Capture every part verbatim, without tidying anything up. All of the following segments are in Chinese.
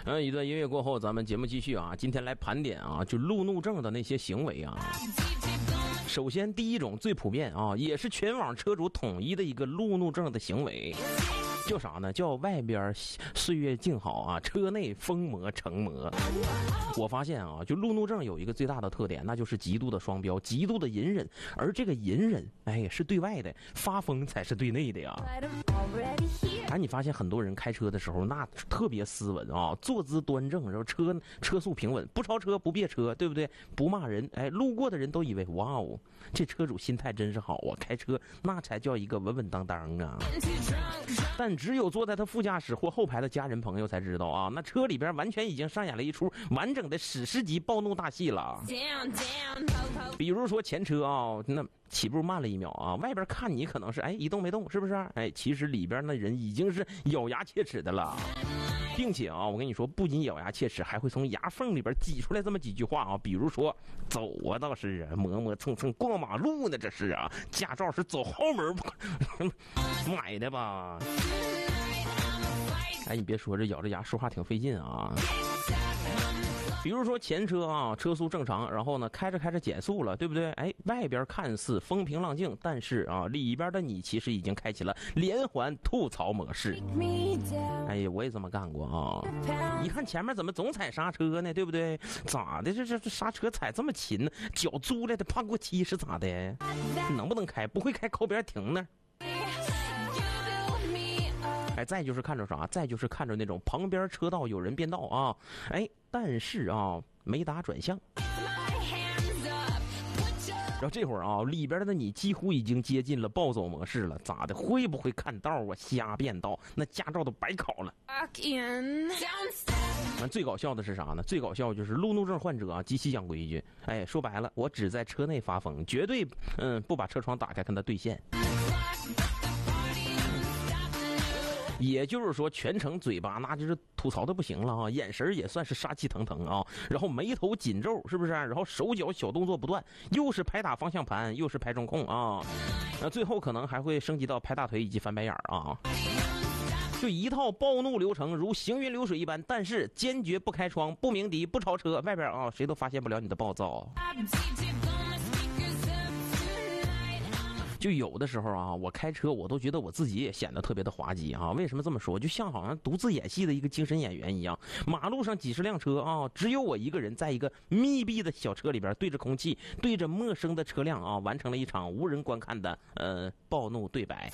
嗯，一段音乐过后，咱们节目继续啊。今天来盘点啊，就路怒症的那些行为啊。首先，第一种最普遍啊，也是全网车主统一的一个路怒症的行为，叫啥呢？叫外边岁月静好啊，车内疯魔成魔。我发现啊，就路怒症有一个最大的特点，那就是极度的双标，极度的隐忍。而这个隐忍，哎，是对外的，发疯才是对内的呀。哎，你发现很多人开车的时候，那特别斯文啊，坐姿端正，然后车车速平稳，不超车不别车，对不对？不骂人，哎，路过的人都以为哇哦，这车主心态真是好啊，开车那才叫一个稳稳当当啊。但只有坐在他副驾驶或后排的家人朋友才知道啊，那车里边完全已经上演了一出完整的史诗级暴怒大戏了。比如说前车啊，那起步慢了一秒啊，外边看你可能是哎一动没动，是不是？哎，其实里边那人已经是咬牙切齿的了，并且啊，我跟你说，不仅咬牙切齿，还会从牙缝里边挤出来这么几句话啊，比如说走啊倒是啊，磨磨蹭蹭过马路呢，这是啊，驾照是走后门买的吧？哎，你别说，这咬着牙说话挺费劲啊。比如说前车啊，车速正常，然后呢开着开着减速了，对不对？哎，外边看似风平浪静，但是啊，里边的你其实已经开启了连环吐槽模式。哎呀，我也这么干过啊！一看前面怎么总踩刹车呢？对不对？咋的？这这这刹车踩这么勤呢？脚租来的怕过期是咋的？能不能开？不会开，靠边停那儿。哎，再就是看着啥？再就是看着那种旁边车道有人变道啊，哎，但是啊没打转向。然后这会儿啊，里边的你几乎已经接近了暴走模式了，咋的？会不会看道啊？瞎变道，那驾照都白考了。那最搞笑的是啥呢？最搞笑就是路怒症患者啊，极其讲规矩。哎，说白了，我只在车内发疯，绝对嗯不把车窗打开跟他对线。也就是说，全程嘴巴那就是吐槽的不行了啊，眼神也算是杀气腾腾啊，然后眉头紧皱，是不是？然后手脚小动作不断，又是拍打方向盘，又是拍中控啊，那最后可能还会升级到拍大腿以及翻白眼啊，就一套暴怒流程，如行云流水一般。但是坚决不开窗，不鸣笛，不超车，外边啊谁都发现不了你的暴躁。就有的时候啊，我开车我都觉得我自己也显得特别的滑稽啊。为什么这么说？就像好像独自演戏的一个精神演员一样。马路上几十辆车啊，只有我一个人在一个密闭的小车里边，对着空气，对着陌生的车辆啊，完成了一场无人观看的呃暴怒对白。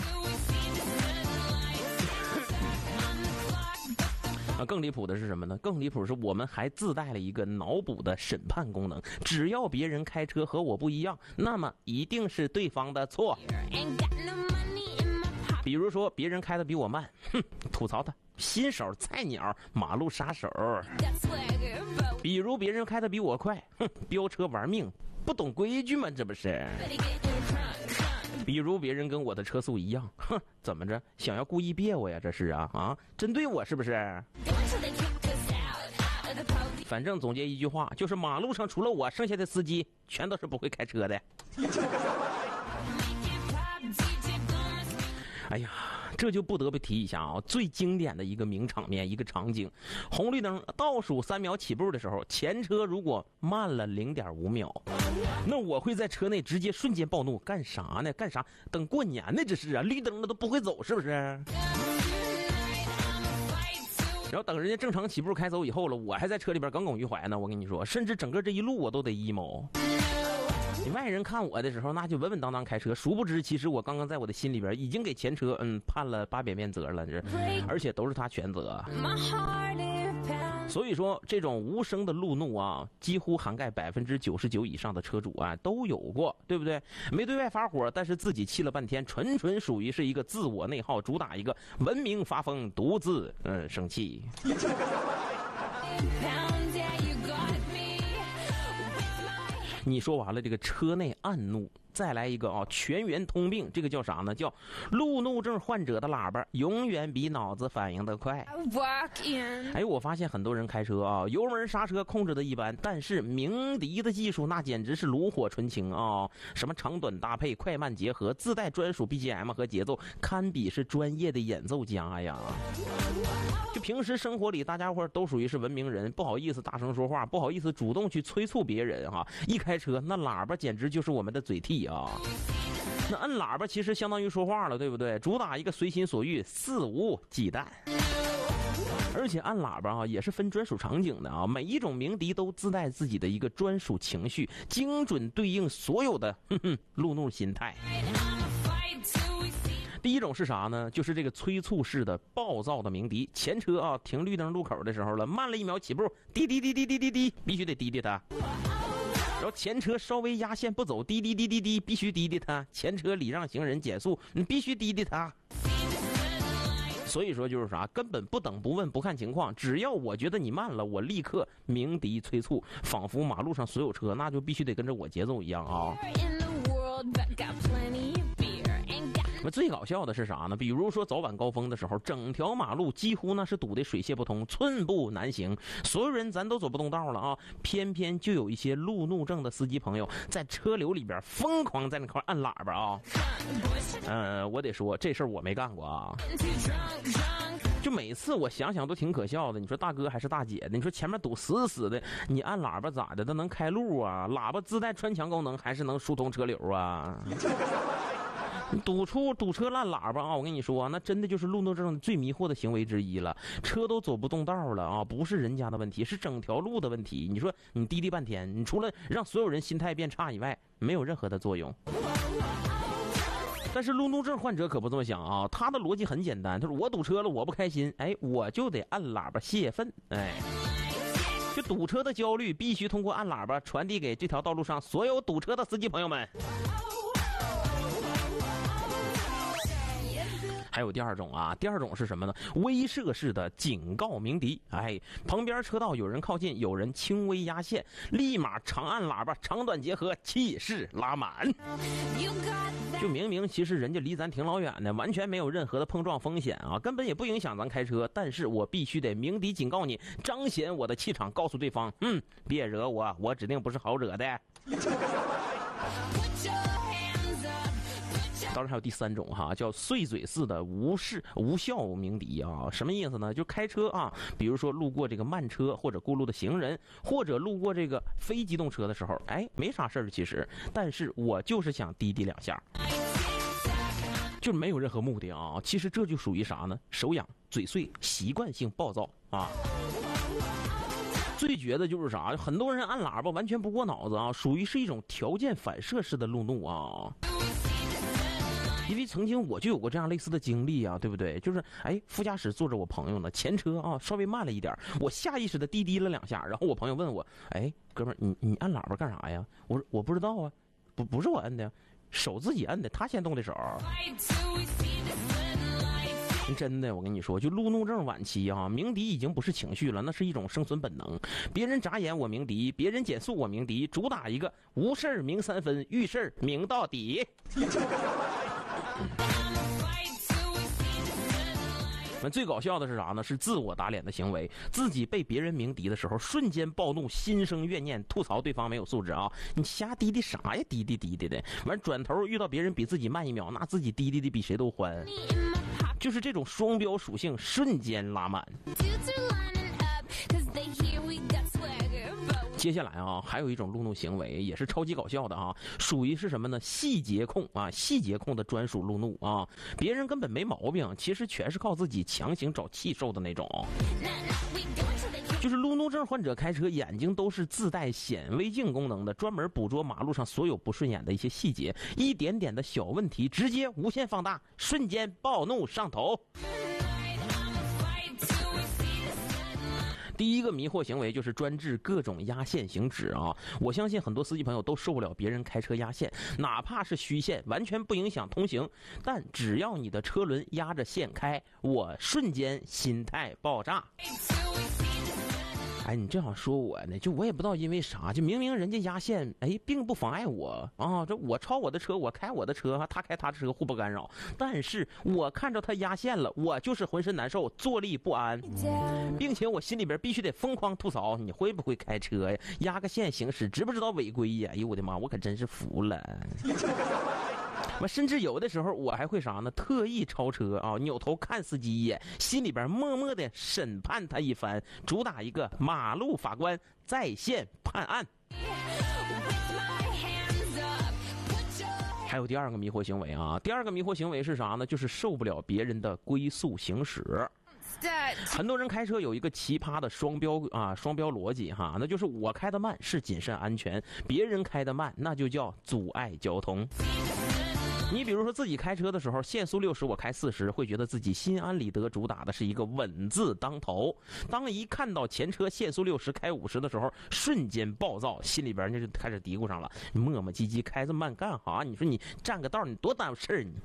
啊，更离谱的是什么呢？更离谱是我们还自带了一个脑补的审判功能，只要别人开车和我不一样，那么一定是对方的错。比如说别人开的比我慢，哼，吐槽他新手菜鸟，马路杀手。比如别人开的比我快，哼，飙车玩命，不懂规矩吗？这不是。比如别人跟我的车速一样，哼，怎么着想要故意别我呀？这是啊啊，针对我是不是？反正总结一句话，就是马路上除了我，剩下的司机全都是不会开车的。哎呀，这就不得不提一下啊，最经典的一个名场面，一个场景，红绿灯倒数三秒起步的时候，前车如果慢了零点五秒，那我会在车内直接瞬间暴怒，干啥呢？干啥？等过年呢？这是啊，绿灯了都不会走，是不是？然后等人家正常起步开走以后了，我还在车里边耿耿于怀呢。我跟你说，甚至整个这一路我都得 emo。你外人看我的时候，那就稳稳当当开车，殊不知其实我刚刚在我的心里边已经给前车嗯判了八百面责了，这而且都是他全责。所以说，这种无声的路怒啊，几乎涵盖百分之九十九以上的车主啊都有过，对不对？没对外发火，但是自己气了半天，纯纯属于是一个自我内耗，主打一个文明发疯，独自嗯生气。你说完了这个车内暗怒， 再来一个啊，全员通病，这个叫啥呢？叫路怒症患者的喇叭永远比脑子反应的快。哎，我发现很多人开车啊，油门刹车控制的一般，但是鸣笛的技术那简直是炉火纯青啊！什么长短搭配、快慢结合，自带专属 B G M 和节奏，堪比是专业的演奏家呀。就平时生活里，大家伙都属于是文明人，不好意思大声说话，不好意思主动去催促别人哈、啊。一开车，那喇叭简直就是我们的嘴替啊。那摁喇叭其实相当于说话了，对不对？主打一个随心所欲，肆无忌惮。而且按喇叭啊也是分专属场景的啊，每一种鸣笛都自带自己的一个专属情绪，精准对应所有的哼哼路怒心态。第一种是啥呢？就是这个催促式的暴躁的鸣笛。前车啊停绿灯路口的时候了，慢了一秒起步，滴滴滴滴滴滴滴，必须得滴滴它。然后前车稍微压线不走，滴滴滴滴滴，必须滴滴它。前车礼让行人减速，你必须滴滴它。所以说就是啥，根本不等不问不看情况，只要我觉得你慢了，我立刻鸣笛催促，仿佛马路上所有车那就必须得跟着我节奏一样啊。那最搞笑的是啥呢？比如说早晚高峰的时候，整条马路几乎那是堵得水泄不通，寸步难行，所有人咱都走不动道了啊！偏偏就有一些路怒症的司机朋友在车流里边疯狂在那块按喇叭啊！呃，我得说这事儿我没干过啊。就每次我想想都挺可笑的。你说大哥还是大姐的？你说前面堵死死的，你按喇叭咋的？它能开路啊？喇叭自带穿墙功能，还是能疏通车流啊？堵出堵车烂喇叭啊！我跟你说，那真的就是路怒症最迷惑的行为之一了。车都走不动道了啊，不是人家的问题，是整条路的问题。你说你滴滴半天，你除了让所有人心态变差以外，没有任何的作用。但是路怒症患者可不这么想啊，他的逻辑很简单，他说我堵车了，我不开心，哎，我就得按喇叭泄愤，哎。就堵车的焦虑必须通过按喇叭传递给这条道路上所有堵车的司机朋友们。还有第二种啊，第二种是什么呢？威慑式的警告鸣笛。哎，旁边车道有人靠近，有人轻微压线，立马长按喇叭，长短结合，气势拉满。就明明其实人家离咱挺老远的，完全没有任何的碰撞风险啊，根本也不影响咱开车，但是我必须得鸣笛警告你，彰显我的气场，告诉对方，嗯，别惹我，我指定不是好惹的。当然还有第三种哈，叫碎嘴似的无视无效鸣笛啊，什么意思呢？就开车啊，比如说路过这个慢车或者过路的行人，或者路过这个非机动车的时候，哎，没啥事儿其实，但是我就是想滴滴两下，就没有任何目的啊。其实这就属于啥呢？手痒、嘴碎、习惯性暴躁啊。最绝的就是啥？很多人按喇叭完全不过脑子啊，属于是一种条件反射式的路怒啊。因为曾经我就有过这样类似的经历啊，对不对？就是哎，副驾驶坐着我朋友呢，前车啊稍微慢了一点，我下意识的滴滴了两下，然后我朋友问我，哎，哥们儿，你你按喇叭干啥呀？我说我不知道啊，不不是我摁的，手自己摁的，他先动的手。真的，我跟你说，就路怒症晚期啊，鸣笛已经不是情绪了，那是一种生存本能。别人眨眼我鸣笛，别人减速我鸣笛，主打一个无事鸣三分，遇事鸣到底。那最搞笑的是啥呢？是自我打脸的行为，自己被别人鸣笛的时候，瞬间暴怒，心生怨念，吐槽对方没有素质啊！你瞎滴滴啥呀？滴滴滴滴的，完转头遇到别人比自己慢一秒，那自己滴滴的比谁都欢，就是这种双标属性瞬间拉满。接下来啊，还有一种路怒行为也是超级搞笑的啊，属于是什么呢？细节控啊，细节控的专属路怒啊，别人根本没毛病，其实全是靠自己强行找气受的那种。就是路怒症患者开车眼睛都是自带显微镜功能的，专门捕捉马路上所有不顺眼的一些细节，一点点的小问题直接无限放大，瞬间暴怒上头。第一个迷惑行为就是专治各种压线行驶啊！我相信很多司机朋友都受不了别人开车压线，哪怕是虚线，完全不影响通行。但只要你的车轮压着线开，我瞬间心态爆炸。 哎，你这样说我呢，就我也不知道因为啥，就明明人家压线，哎，并不妨碍我啊，这我超我的车，我开我的车，他开他的车，互不干扰。但是我看着他压线了，我就是浑身难受，坐立不安，并且我心里边必须得疯狂吐槽，你会不会开车呀？压个线行驶，知不知道违规呀？哎呦我的妈，我可真是服了。我甚至有的时候我还会啥呢？特意超车啊，扭头看司机一眼，心里边默默的审判他一番，主打一个马路法官在线判案。还有第二个迷惑行为啊，第二个迷惑行为是啥呢？就是受不了别人的龟速行驶。很多人开车有一个奇葩的双标啊，双标逻辑哈，那就是我开的慢是谨慎安全，别人开的慢那就叫阻碍交通。你比如说自己开车的时候，限速六十，我开四十，会觉得自己心安理得，主打的是一个稳字当头。当一看到前车限速六十开五十的时候，瞬间暴躁，心里边就开始嘀咕上了：你磨磨唧唧开这么慢干哈？你说你占个道，你多耽误事儿你。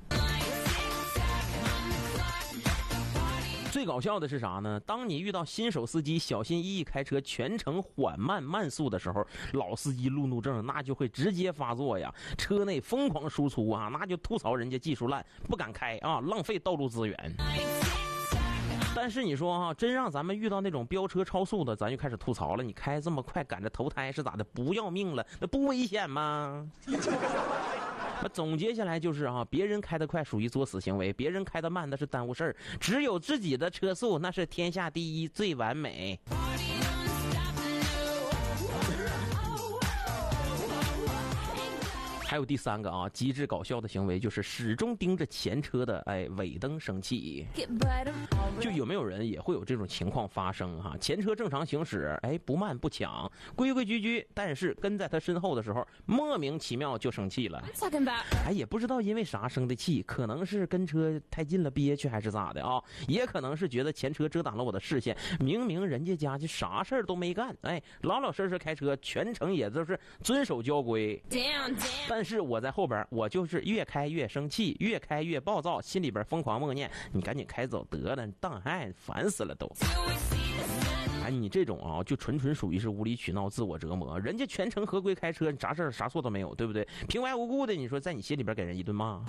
最搞笑的是啥呢？当你遇到新手司机小心翼翼开车，全程缓慢慢速的时候，老司机路怒症那就会直接发作呀，车内疯狂输出啊，那就吐槽人家技术烂，不敢开啊，浪费道路资源。但是你说啊，真让咱们遇到那种飙车超速的，咱就开始吐槽了，你开这么快赶着投胎是咋的？不要命了，那不危险吗？那总结下来就是啊，别人开得快属于作死行为，别人开得慢那是耽误事儿，只有自己的车速那是天下第一最完美。还有第三个啊，机智搞笑的行为就是始终盯着前车的哎尾灯生气。就有没有人也会有这种情况发生哈？前车正常行驶，哎不慢不抢，规规矩矩，但是跟在他身后的时候，莫名其妙就生气了。哎，也不知道因为啥生的气，可能是跟车太近了憋屈还是咋的啊？也可能是觉得前车遮挡了我的视线，明明人家家就啥事儿都没干，哎，老老实实开车，全程也都是遵守交规。但是我在后边，我就是越开越生气，越开越暴躁，心里边疯狂默念：你赶紧开走得了，当害烦死了都。哎，你这种啊，就纯纯属于是无理取闹、自我折磨。人家全程合规开车，你啥事儿、啥错都没有，对不对？平白无故的，你说在你心里边给人一顿骂。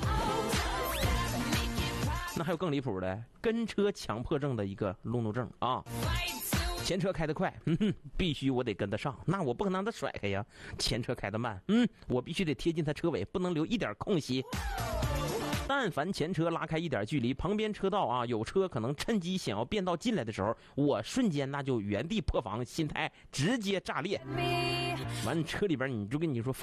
那还有更离谱的，跟车强迫症的一个路怒症啊。前车开得快，嗯哼，必须我得跟得上，那我不可能让他甩开呀。前车开得慢，嗯，我必须得贴近他车尾，不能留一点空隙。但凡前车拉开一点距离，旁边车道啊有车可能趁机想要变道进来的时候，我瞬间那就原地破防，心态直接炸裂。完，车里边你就跟你说。